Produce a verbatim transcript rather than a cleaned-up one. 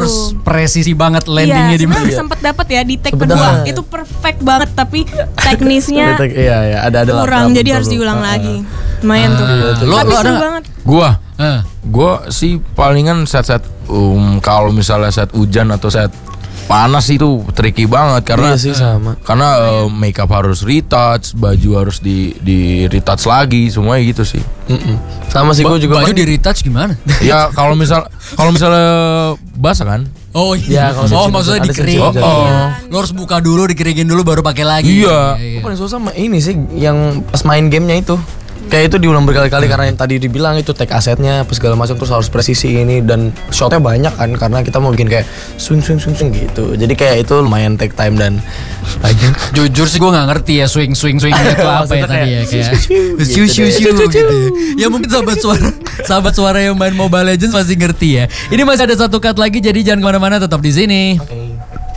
harus presisi banget landingnya iya, di mana. Iya, sempet dapat ya di take Sempet kedua. dapet. Itu perfect banget tapi teknisnya Iya, iya, ada ada kurang jadi harus diulang lagi. Lumayan tuh. Lo Tapi lo ada seru nggak? banget. Gua, Eh, gua sih palingan set-set um, kalau misalnya set hujan atau set panas itu tricky banget karena Iya sih, sama. karena uh, makeup harus retouch, baju harus di di retouch lagi, semuanya gitu sih. Mm-mm. Sama sih gue juga baju paling- di retouch gimana? Ya kalau misal kalau misalnya basah kan? Oh iya. Ya, kalau oh seksi- maksudnya ada dikering. seksi- Oh, oh. Lo harus buka dulu, dikeringin dulu baru pakai lagi. Iya. Gue paling susah sama ini sih yang pas main gamenya itu. Kayak itu diulang berkali-kali karena yang tadi dibilang itu take asetnya apa segala macam terus harus presisi ini dan shotnya banyak kan karena kita mau bikin kayak swing swing swing swing gitu. Jadi kayak itu lumayan take time dan lagi. Jujur sih gue nggak ngerti ya swing swing swing itu apa ya Maksudnya tadi ya kayak kayak shoo, shoo shoo gitu shoo deh. gitu. Ya mungkin sahabat suara sahabat suara yang main Mobile Legends pasti ngerti ya. Ini masih ada satu cut lagi jadi jangan kemana-mana tetap di sini.